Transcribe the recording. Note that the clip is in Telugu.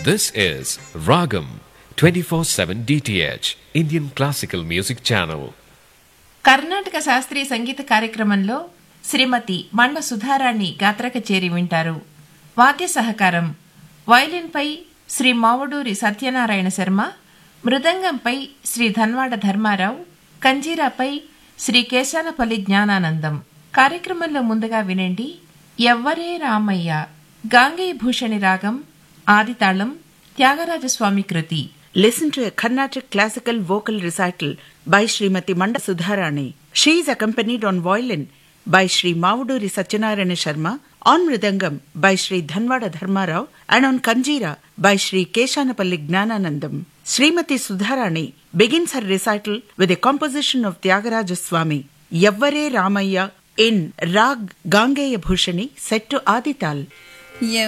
This is Ragam 24/7 DTH Indian Classical Music Channel. Karnataka శాస్త్రీయ సంగీత కార్యక్రమంలో శ్రీమతి మండ సుధారాణి గాత్ర కచేరి వింటారు. వాద్య సహకారం వయలిన్పై శ్రీ మావడూరి సత్యనారాయణ శర్మ, మృదంగంపై శ్రీ ధన్వాడ ధర్మారావు, కంజీరాపై శ్రీ కేశానపల్లి జ్ఞానానందం. కార్యక్రమంలో ముందుగా వినండి ఎవ్వరే రామయ్య, గాంగేయ భూషణి రాగం, ఆదితాళం, త్యాగరాజస్వామి కృతి. Listen to a Carnatic classical vocal recital by Srimati Manda Sudharani. She is accompanied on violin by Sri Mavuduri Satyanarayana Sharma, on mridangam by Sri Dhanwada Dharmarao, and on kanjira by Sri Keshanapalli Gnananandam. Srimati Sudharani begins her recital with a composition of Tyagaraja Swami, Yavvare Ramayya, in Rag Gangeya Bhushani, set to Adital.